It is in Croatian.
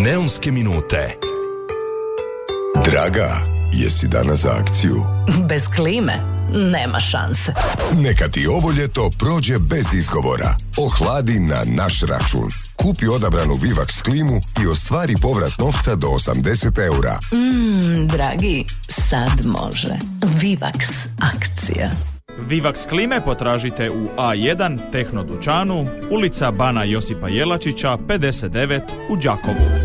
Neonske minute. Draga, jesi danas za akciju? Bez klime nema šanse. Neka ti ovo ljeto prođe bez izgovora. Ohladi na naš račun. Kupi odabranu Vivax klimu i ostvari povrat novca do 80 eura. Dragi, sad može. Vivax akcija. Vivax klime potražite u A1 Tehno dućanu, ulica Bana Josipa Jelačića 59 u Đakovu.